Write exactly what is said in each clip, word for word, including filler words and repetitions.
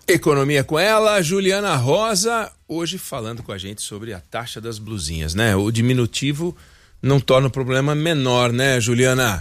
Economia com ela, Juliana Rosa, hoje falando com a gente sobre a taxa das blusinhas, né? O diminutivo não torna o problema menor, né, Juliana?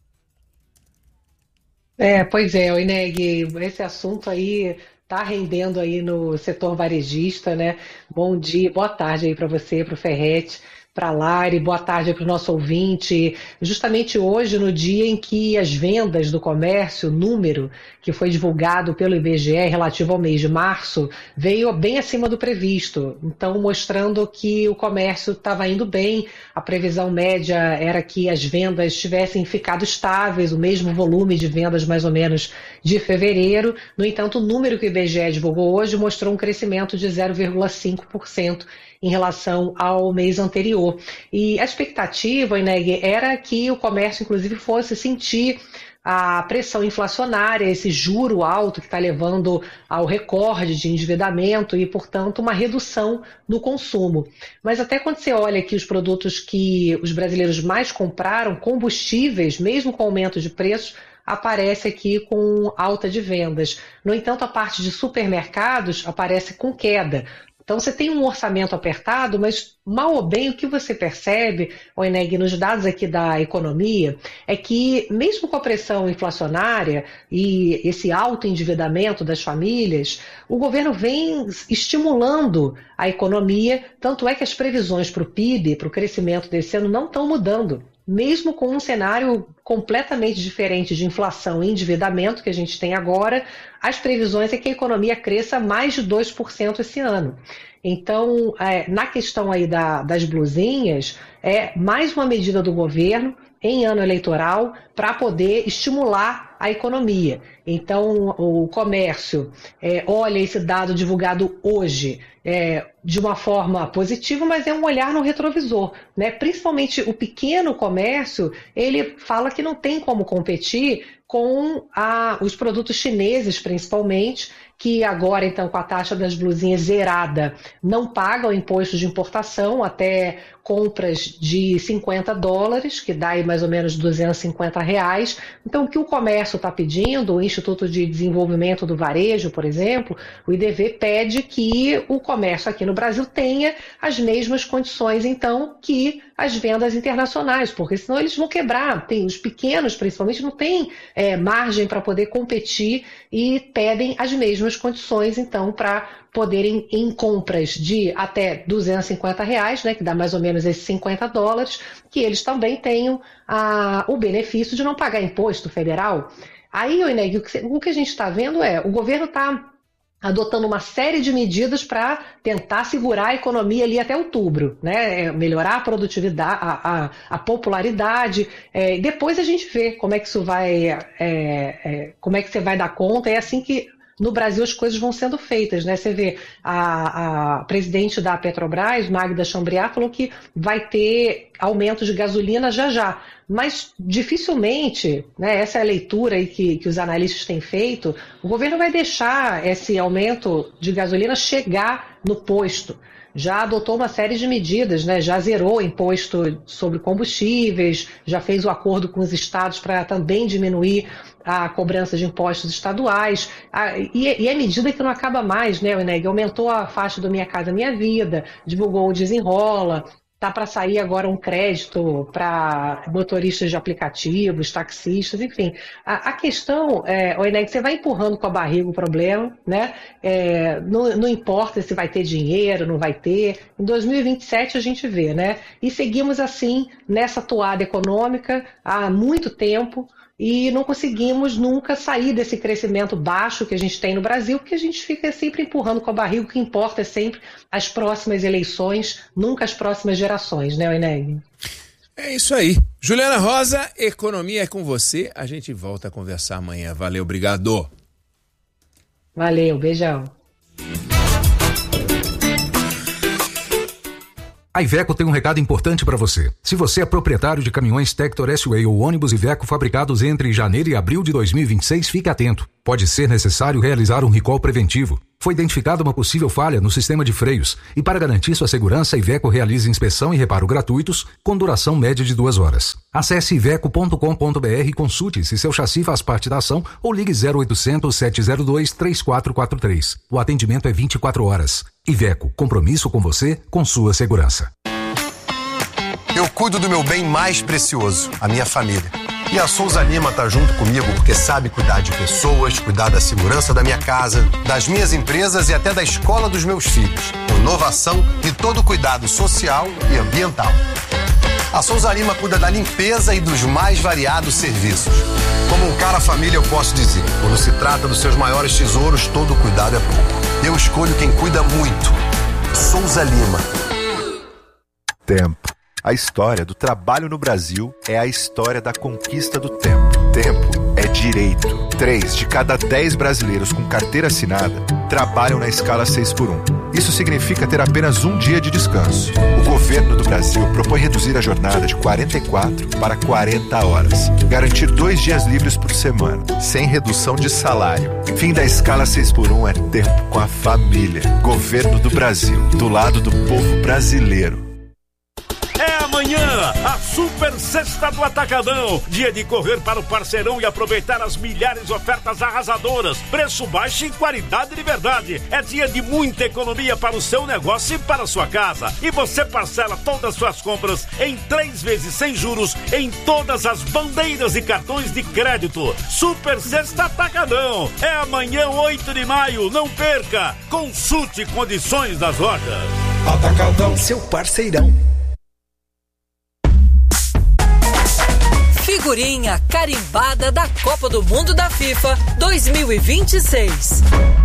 É, pois é, o Ineg, esse assunto aí tá rendendo aí no setor varejista, né? Bom dia, boa tarde aí para você, para o Ferretti, para a Lari, boa tarde para o nosso ouvinte. Justamente hoje, no dia em que as vendas do comércio, o número que foi divulgado pelo I B G E relativo ao mês de março, veio bem acima do previsto. Então, mostrando que o comércio estava indo bem, a previsão média era que as vendas tivessem ficado estáveis, o mesmo volume de vendas mais ou menos de fevereiro. No entanto, o número que o I B G E divulgou hoje mostrou um crescimento de zero vírgula cinco por cento em relação ao mês anterior. E a expectativa, Ineg, era que o comércio, inclusive, fosse sentir a pressão inflacionária, esse juro alto que está levando ao recorde de endividamento e, portanto, uma redução no consumo. Mas até quando você olha aqui os produtos que os brasileiros mais compraram, combustíveis, mesmo com aumento de preços, aparece aqui com alta de vendas. No entanto, a parte de supermercados aparece com queda. Então, você tem um orçamento apertado, mas mal ou bem o que você percebe, Ineg, nos dados aqui da economia, é que mesmo com a pressão inflacionária e esse alto endividamento das famílias, o governo vem estimulando a economia, tanto é que as previsões para o P I B, para o crescimento desse ano, não estão mudando. Mesmo com um cenário completamente diferente de inflação e endividamento que a gente tem agora, as previsões é que a economia cresça mais de dois por cento esse ano. Então, é, na questão aí da, das blusinhas, é mais uma medida do governo em ano eleitoral para poder estimular a economia. Então, o comércio é, olha esse dado divulgado hoje é, de uma forma positiva, mas é um olhar no retrovisor, né? Principalmente o pequeno comércio, ele fala que não tem como competir com a, os produtos chineses, principalmente, que agora, então, com a taxa das blusinhas zerada, não pagam imposto de importação até compras de cinquenta dólares, que dá aí mais ou menos duzentos e cinquenta reais. Então, o que o comércio está pedindo, o Instituto de Desenvolvimento do Varejo, por exemplo, o I D V pede que o comércio aqui no Brasil tenha as mesmas condições, então, que as vendas internacionais, porque senão eles vão quebrar. Tem, os pequenos, principalmente, não têm é, margem para poder competir e pedem as mesmas condições, então, para poderem, em compras de até duzentos e cinquenta reais, né, que dá mais ou menos esses cinquenta dólares, que eles também tenham a, o benefício de não pagar imposto federal. Aí, Ineg, o que, o que a gente está vendo é, o governo está adotando uma série de medidas para tentar segurar a economia ali até outubro, né? Melhorar a produtividade, a, a, a popularidade. É, depois a gente vê como é que isso vai, é, é, como é que você vai dar conta. É assim que no Brasil as coisas vão sendo feitas, né? Você vê a, a presidente da Petrobras, Magda Chambriard, falou que vai ter aumento de gasolina já já. Mas dificilmente, né, essa é a leitura aí que, que os analistas têm feito, o governo vai deixar esse aumento de gasolina chegar no posto. Já adotou uma série de medidas, né? Já zerou o imposto sobre combustíveis, já fez o acordo com os estados para também diminuir a cobrança de impostos estaduais. A, e, e é medida que não acaba mais, né, Ineg? Aumentou a faixa do Minha Casa Minha Vida, divulgou o Desenrola. Está para sair agora um crédito para motoristas de aplicativos, taxistas, enfim. A, a questão, é, Ineg, você vai empurrando com a barriga o problema, né? É, não, não importa se vai ter dinheiro, não vai ter. Em dois mil e vinte e sete a gente vê, né? E seguimos assim nessa toada econômica há muito tempo. E não conseguimos nunca sair desse crescimento baixo que a gente tem no Brasil, porque a gente fica sempre empurrando com a barriga. O que importa é sempre as próximas eleições, nunca as próximas gerações, né, Ineg? É isso aí. Juliana Rosa, economia é com você. A gente volta a conversar amanhã. Valeu, obrigado. Valeu, beijão. A Iveco tem um recado importante para você. Se você é proprietário de caminhões Tector S-Way ou ônibus Iveco fabricados entre janeiro e abril de dois mil e vinte e seis, fique atento. Pode ser necessário realizar um recall preventivo. Foi identificada uma possível falha no sistema de freios e, para garantir sua segurança, a Iveco realiza inspeção e reparo gratuitos com duração média de duas horas. Acesse iveco ponto com ponto br e consulte se seu chassi faz parte da ação ou ligue zero oitocentos, sete zero dois, três quatro quatro três. O atendimento é vinte e quatro horas. Iveco, compromisso com você, com sua segurança. Eu cuido do meu bem mais precioso, a minha família. E a Souza Lima tá junto comigo porque sabe cuidar de pessoas, cuidar da segurança da minha casa, das minhas empresas e até da escola dos meus filhos. Com inovação e todo cuidado social e ambiental. A Souza Lima cuida da limpeza e dos mais variados serviços. Como um cara família, eu posso dizer, quando se trata dos seus maiores tesouros, todo cuidado é pouco. Eu escolho quem cuida muito. Souza Lima. Tempo. A história do trabalho no Brasil é a história da conquista do tempo. Tempo é direito. Três de cada dez brasileiros com carteira assinada trabalham na escala seis por um. Isso significa ter apenas um dia de descanso. O governo do Brasil propõe reduzir a jornada de quarenta e quatro para quarenta horas. Garantir dois dias livres por semana, sem redução de salário. Fim da escala seis por um é tempo com a família. Governo do Brasil, do lado do povo brasileiro. É amanhã, a Super Sexta do Atacadão. Dia de correr para o parceirão e aproveitar as milhares de ofertas arrasadoras. Preço baixo e qualidade de verdade. É dia de muita economia para o seu negócio e para a sua casa. E você parcela todas as suas compras em três vezes sem juros em todas as bandeiras e cartões de crédito. Super Sexta Atacadão. É amanhã, oito de maio. Não perca. Consulte condições das lojas. Atacadão, seu parceirão. Figurinha carimbada da Copa do Mundo da FIFA dois mil e vinte e seis.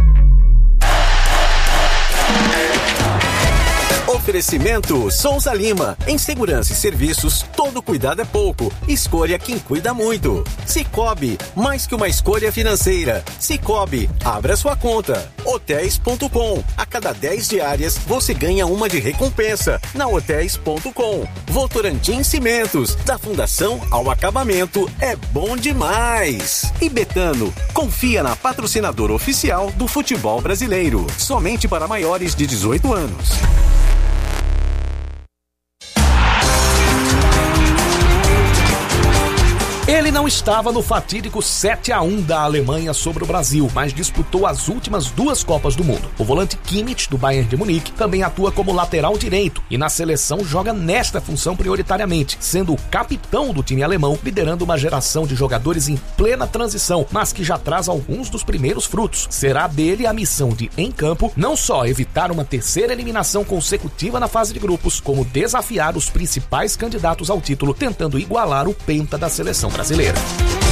Oferecimento Souza Lima. Em segurança e serviços, todo cuidado é pouco. Escolha quem cuida muito. Sicoob, mais que uma escolha financeira. Sicoob, abra sua conta. Hotéis ponto com. A cada dez diárias, você ganha uma de recompensa. Na Hotéis ponto com. Votorantim Cimentos. Da fundação ao acabamento, é bom demais. E Betano, confia na patrocinadora oficial do futebol brasileiro. Somente para maiores de dezoito anos. Ele não estava no fatídico sete a um da Alemanha sobre o Brasil, mas disputou as últimas duas Copas do Mundo. O volante Kimmich, do Bayern de Munique, também atua como lateral direito e na seleção joga nesta função prioritariamente, sendo o capitão do time alemão, liderando uma geração de jogadores em plena transição, mas que já traz alguns dos primeiros frutos. Será dele a missão de, em campo, não só evitar uma terceira eliminação consecutiva na fase de grupos, como desafiar os principais candidatos ao título, tentando igualar o penta da seleção brasileira.